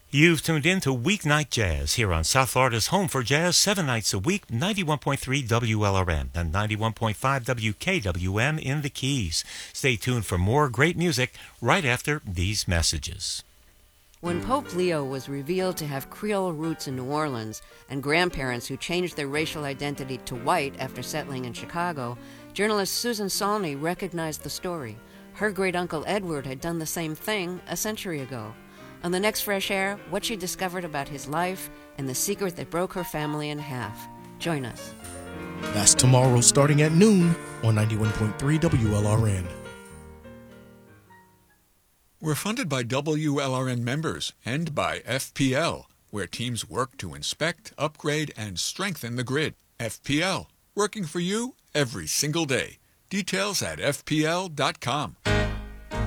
You've tuned in to Weeknight Jazz here on South Florida's home for jazz 7 nights a week, 91.3 WLRN and 91.5 WKWM in the Keys. Stay tuned for more great music right after these messages. When Pope Leo was revealed to have Creole roots in New Orleans and grandparents who changed their racial identity to white after settling in Chicago, journalist Susan Saulney recognized the story. Her great-uncle Edward had done the same thing a century ago. On the next Fresh Air, what she discovered about his life and the secret that broke her family in half. Join us. That's tomorrow starting at noon on 91.3 WLRN. We're funded by WLRN members and by FPL, where teams work to inspect, upgrade, and strengthen the grid. FPL, working for you every single day. Details at FPL.com.